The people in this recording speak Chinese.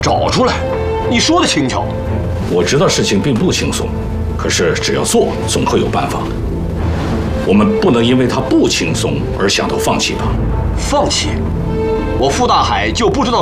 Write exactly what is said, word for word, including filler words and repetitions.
找出来。你说的轻巧。 我知道事情并不轻松，可是只要做，总会有办法的。我们不能因为它不轻松而想到放弃它。 放弃？我傅大海就不知道